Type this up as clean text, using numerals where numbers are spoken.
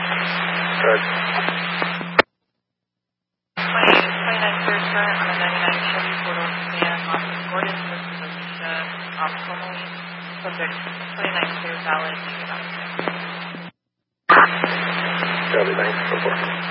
Good. 29 clear current on a 99 Chevy 4-door sedan off of Gordon versus Alicia off Connolly. Subject 29 clear valid. Copy, thanks. Report.